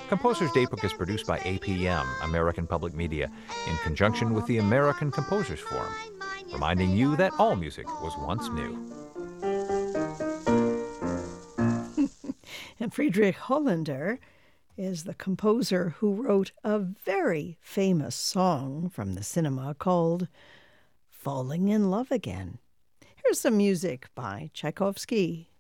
Composer's Daybook is produced by APM, American Public Media, in conjunction with the American Composers Forum, reminding you that all music was once new. And Friedrich Hollander is the composer who wrote a very famous song from the cinema called Falling in Love Again. Here's some music by Tchaikovsky.